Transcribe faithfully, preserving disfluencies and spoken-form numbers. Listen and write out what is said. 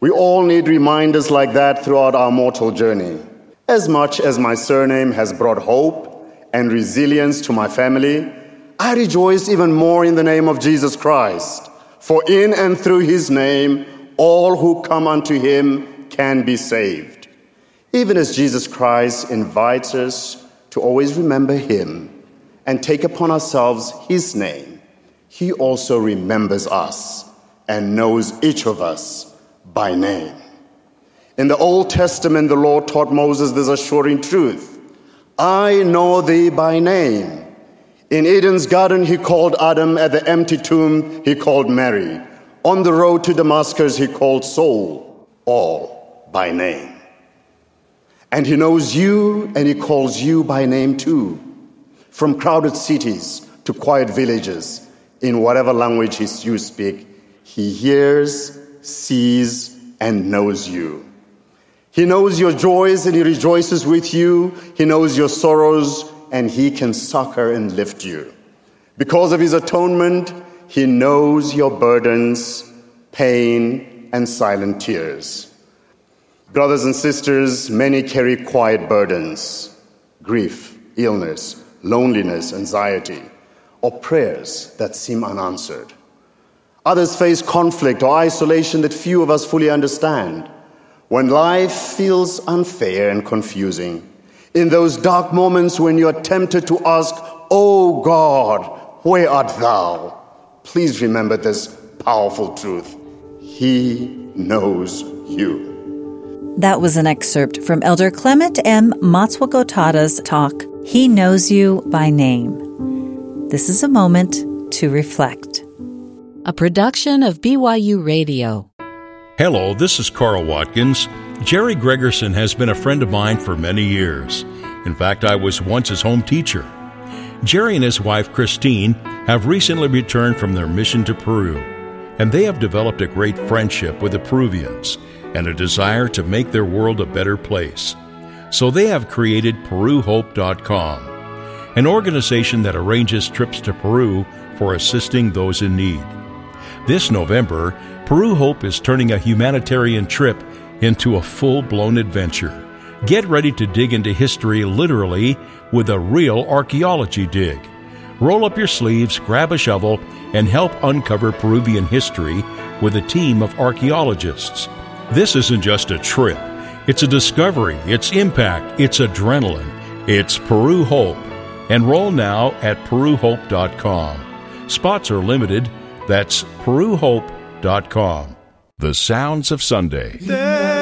We all need reminders like that throughout our mortal journey. As much as my surname has brought hope and resilience to my family, I rejoice even more in the name of Jesus Christ. For in and through his name, all who come unto him can be saved. Even as Jesus Christ invites us to always remember him and take upon ourselves his name, he also remembers us and knows each of us by name. In the Old Testament, the Lord taught Moses this assuring truth: I know thee by name. In Eden's garden, he called Adam. At the empty tomb, he called Mary. On the road to Damascus, he called Saul, all by name. And he knows you, and he calls you by name too. From crowded cities to quiet villages, in whatever language you speak, he hears, sees, and knows you. He knows your joys and he rejoices with you. He knows your sorrows and he can succor and lift you. Because of his atonement, he knows your burdens, pain, and silent tears. Brothers and sisters, many carry quiet burdens: grief, illness, loneliness, anxiety, or prayers that seem unanswered. Others face conflict or isolation that few of us fully understand. When life feels unfair and confusing, in those dark moments when you are tempted to ask, "Oh God, where art thou?" please remember this powerful truth: he knows you. That was an excerpt from Elder Clement M. Matswakotada's talk, He Knows You by Name. This is a moment to reflect. A production of B Y U Radio. Hello, this is Carl Watkins. Jerry Gregerson has been a friend of mine for many years. In fact, I was once his home teacher. Jerry and his wife, Christine, have recently returned from their mission to Peru, and they have developed a great friendship with the Peruvians and a desire to make their world a better place. So they have created Peru Hope dot com, an organization that arranges trips to Peru for assisting those in need. This November, Peru Hope is turning a humanitarian trip into a full-blown adventure. Get ready to dig into history literally with a real archaeology dig. Roll up your sleeves, grab a shovel, and help uncover Peruvian history with a team of archaeologists. This isn't just a trip. It's a discovery, it's impact, it's adrenaline. It's Peru Hope. Enroll now at Peru Hope dot com. Spots are limited. That's Peru Hope dot com. The Sounds of Sunday.